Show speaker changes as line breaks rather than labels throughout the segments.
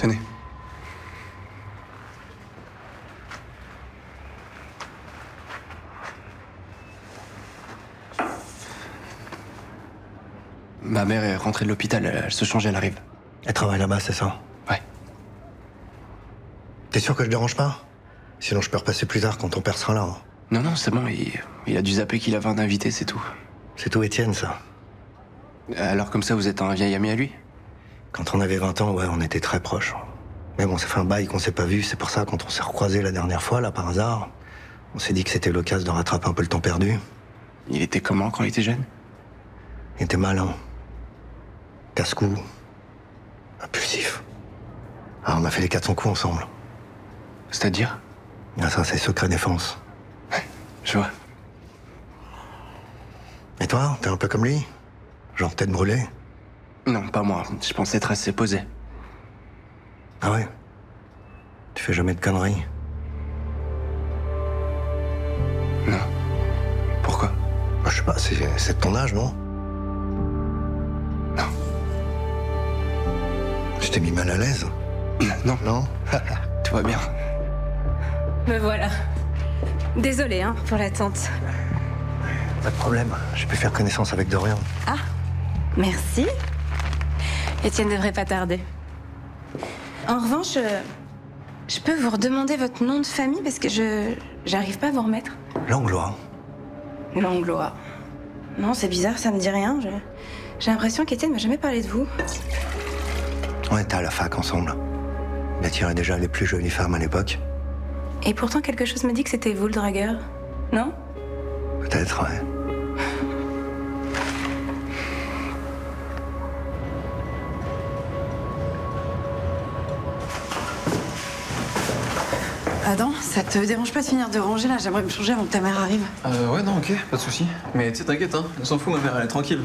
Tenez. Ma mère est rentrée de l'hôpital, elle se change, elle arrive.
Elle travaille là-bas, c'est ça?
Ouais.
T'es sûr que je dérange pas? Sinon je peux repasser plus tard quand ton père sera là. Hein.
Non, c'est bon, il a dû zapper qu'il avait un invité, c'est tout.
C'est tout Étienne, ça.
Alors comme ça, vous êtes un vieil ami à lui?
Quand on avait 20 ans, ouais, on était très proches. Mais bon, ça fait un bail qu'on s'est pas vu, c'est pour ça, quand on s'est recroisés la dernière fois, là, par hasard, on s'est dit que c'était l'occasion de rattraper un peu le temps perdu.
Il était comment quand il était jeune?
Il était malin. Casse-cou. Impulsif. Alors on a fait les 400 coups ensemble.
C'est-à-dire?
Ah, ça, c'est secret défense.
Je vois.
Et toi, t'es un peu comme lui? Genre tête brûlée?
Non, pas moi. Je pensais être assez posé.
Ah ouais? Tu fais jamais de conneries?
Non. Pourquoi?
Bah, je sais pas, c'est de ton âge, non?
Non.
Je t'ai mis mal à l'aise?
Non,
Non?
tout va bien.
Me voilà. Désolée, hein, pour l'attente.
Pas de problème, j'ai pu faire connaissance avec Dorian.
Ah, merci. Étienne devrait pas tarder. En revanche, je peux vous redemander votre nom de famille parce que j'arrive pas à vous remettre.
Langlois.
Langlois. Non, c'est bizarre, ça me dit rien. J'ai l'impression qu'Étienne m'a jamais parlé de vous.
On était à la fac ensemble. Il attirait déjà les plus jolies femmes à l'époque.
Et pourtant, quelque chose me dit que c'était vous le dragueur. Non?
Peut-être, ouais.
Adam, ça te dérange pas de finir de ranger là? J'aimerais me changer avant que ta mère arrive.
Ouais, non, ok, pas de soucis. Mais tu sais, t'inquiète, hein, on s'en fout, ma mère, elle est tranquille.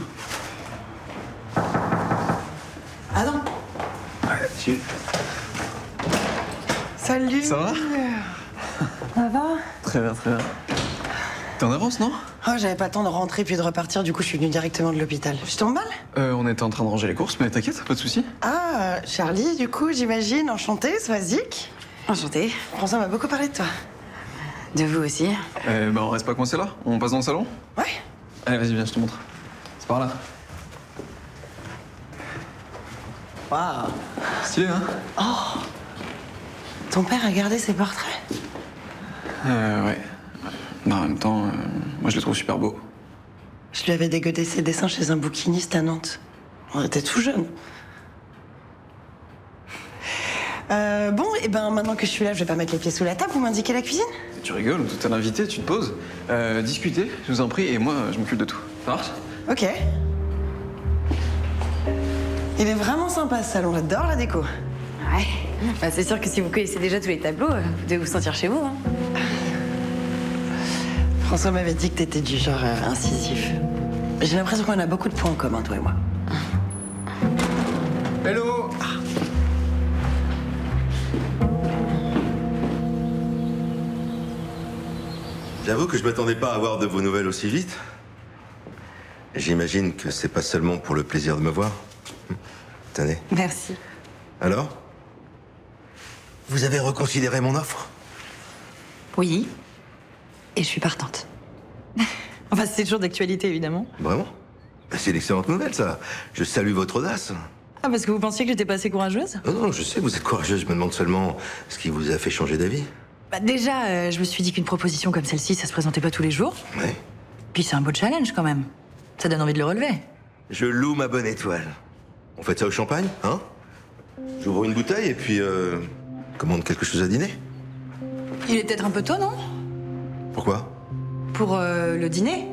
Adam.
Ouais, tu...
Salut.
Ça va?
Ça va?
Très bien, très bien. T'es en avance, non?
Oh, j'avais pas le temps de rentrer puis de repartir, du coup je suis venue directement de l'hôpital. Je tombe mal?
On était en train de ranger les courses, mais t'inquiète, pas de soucis.
Ah, Charlie, du coup, j'imagine, enchantée, Swazik. Enchantée. François m'a beaucoup parlé de toi. De vous aussi.
Bah, on reste pas coincé là? On passe dans le salon?
Ouais.
Allez, vas-y, viens, je te montre. C'est par là.
Waouh.
Stylé, hein?
Oh. Ton père a gardé ses portraits?
Ouais. Non, en même temps, moi je les trouve super beaux.
Je lui avais dégodé ses dessins chez un bouquiniste à Nantes. On était tout jeunes. Bon, et ben maintenant que je suis là, je vais pas mettre les pieds sous la table, vous m'indiquez la cuisine?
Tu rigoles, t'es l'invité, tu te poses. Discutez, je vous en prie, et moi je m'occupe de tout. Ça marche?
Ok. Il est vraiment sympa ce salon, j'adore la déco.
Ouais. Bah, c'est sûr que si vous connaissez déjà tous les tableaux, vous devez vous sentir chez vous, hein.
François m'avait dit que t'étais du genre incisif. J'ai l'impression qu'on a beaucoup de points en commun, toi et moi.
Hello!
J'avoue que je m'attendais pas à avoir de vos nouvelles aussi vite. J'imagine que c'est pas seulement pour le plaisir de me voir. Tenez.
Merci.
Alors? Vous avez reconsidéré mon offre?
Oui. Et je suis partante. Enfin, c'est toujours d'actualité, évidemment.
Vraiment? Bah, c'est une excellente nouvelle, ça. Je salue votre audace.
Ah, parce que vous pensiez que j'étais pas assez courageuse?
Non, je sais, vous êtes courageuse. Je me demande seulement ce qui vous a fait changer d'avis.
Bah, déjà, je me suis dit qu'une proposition comme celle-ci, ça se présentait pas tous les jours.
Ouais.
Puis c'est un beau challenge, quand même. Ça donne envie de le relever.
Je loue ma bonne étoile. On fait ça au champagne, hein? J'ouvre une bouteille et puis, commande quelque chose à dîner.
Il est peut-être un peu tôt, non?
Pourquoi?
Pour le dîner?